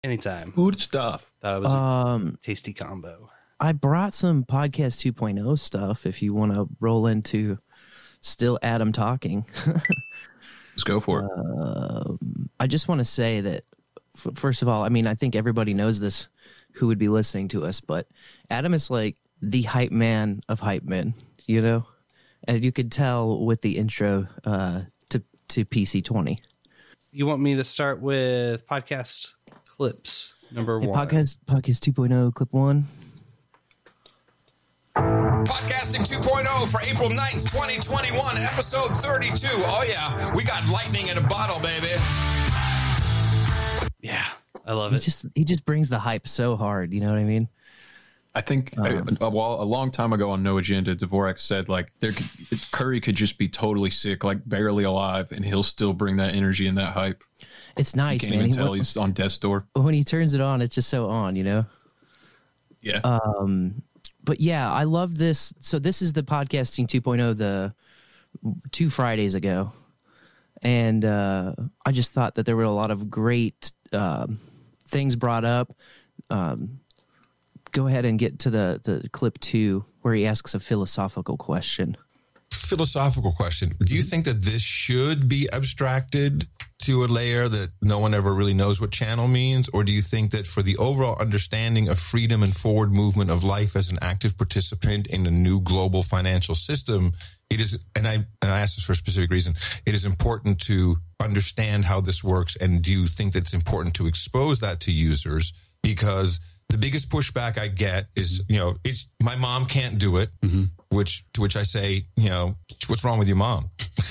Anytime. Good stuff. Thought it was a tasty combo. I brought some podcast 2.0 stuff if you want to roll into still Adam talking. Let's go for it. I just want to say that, first of all, I mean, I think everybody knows this who would be listening to us, but Adam is like the hype man of hype men, you know? And you could tell with the intro to PC20. You want me to start with podcast clips number one? Podcast 2.0 clip 1. Podcasting 2.0 for April 9th, 2021, episode 32. Oh, yeah. We got lightning in a bottle, baby. Yeah, I love it. He just brings the hype so hard. You know what I mean? I think a long time ago on No Agenda, Dvorak said like Curry could just be totally sick, like barely alive, and he'll still bring that energy and that hype. It's nice, you can't man. even tell he's on death's door. When he turns it on, it's just so on, you know? Yeah. But yeah, I love this. So this is the Podcasting 2.0 the 2 Fridays ago. And I just thought that there were a lot of great things brought up. Go ahead and get to the clip 2 where he asks a philosophical question. Philosophical question. Do you think that this should be abstracted to a layer that no one ever really knows what channel means? Or do you think that for the overall understanding of freedom and forward movement of life as an active participant in a new global financial system, it is, and I ask this for a specific reason, it is important to understand how this works? And do you think that it's important to expose that to users? Because the biggest pushback I get is, it's my mom can't do it, to which I say, what's wrong with your mom?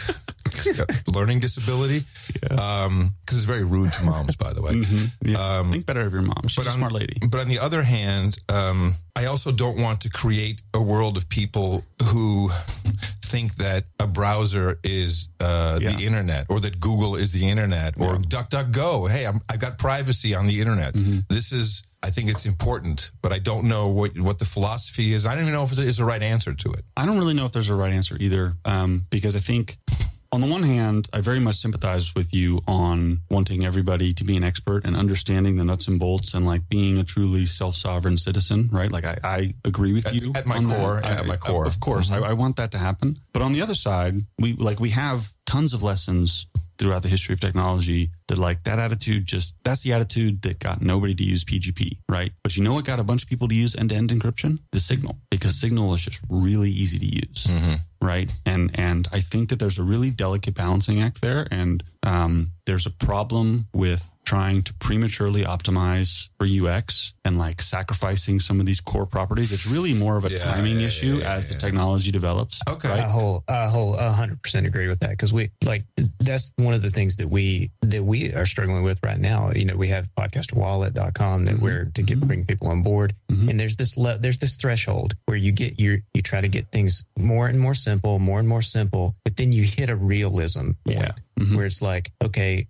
Learning disability? Because it's very rude to moms, by the way. Yeah. Think better of your mom. She's a smart lady. But on the other hand, I also don't want to create a world of people who think that a browser is the internet, or that Google is the internet, or DuckDuckGo. Hey, I've got privacy on the internet. This is, I think it's important, but I don't know what the philosophy is. I don't even know if there's a right answer to it. I don't really know if there's a right answer either, because I think on the one hand, I very much sympathize with you on wanting everybody to be an expert and understanding the nuts and bolts and like being a truly self-sovereign citizen, right? Like I agree with you at my core. At my core, of course, I want that to happen. But on the other side, we have tons of lessons throughout the history of technology that like that attitude, that's the attitude that got nobody to use PGP, right? But you know what got a bunch of people to use end-to-end encryption? Is Signal, because Signal is just really easy to use, right? And I think that there's a really delicate balancing act there, and there's a problem with trying to prematurely optimize for UX and like sacrificing some of these core properties. It's really more of a timing issue as the technology develops. Okay. Right? I whole 100% agree with that, because that's one of the things that we are struggling with right now. We have podcasterwallet.com that we're to bring people on board. And there's this threshold where you try to get things more and more simple, but then you hit a realism point where it's like, okay,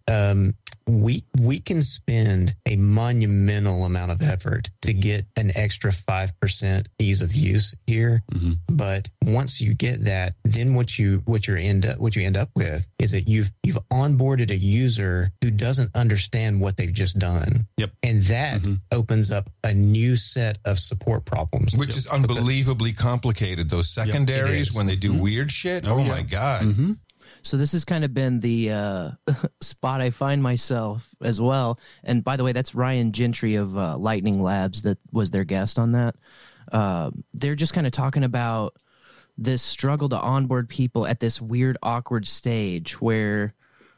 we can spend a monumental amount of effort to get an extra 5% ease of use here. But once you get that, then what you end up with is that you've onboarded a user who doesn't understand what they've just done. Yep. And that opens up a new set of support problems. Which is unbelievably complicated. Those secondaries, when they do weird shit. Oh my God. So this has kind of been the spot I find myself as well. And by the way, that's Ryan Gentry of Lightning Labs that was their guest on that. They're just kind of talking about this struggle to onboard people at this weird, awkward stage where,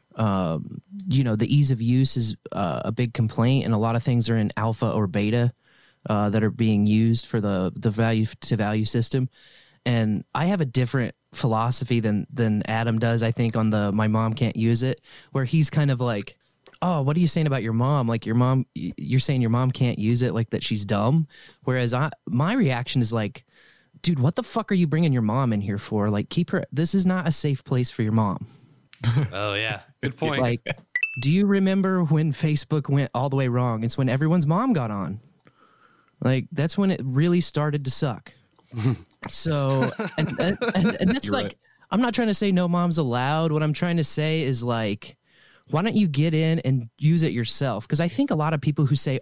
the ease of use is a big complaint, and a lot of things are in alpha or beta that are being used for the value to value system. And I have a different philosophy than Adam does, I think, on the my mom can't use it, where he's kind of like, oh, what are you saying about your mom? Like you're saying your mom can't use it, like that she's dumb. Whereas my reaction is like, dude, what the fuck are you bringing your mom in here for? Like, keep her. This is not a safe place for your mom. Oh yeah, good point. Like, do you remember when Facebook went all the way wrong? It's when everyone's mom got on. Like, that's when it really started to suck. So, and that's like, right. I'm not trying to say no moms allowed. What I'm trying to say is like, why don't you get in and use it yourself? Because I think a lot of people who say,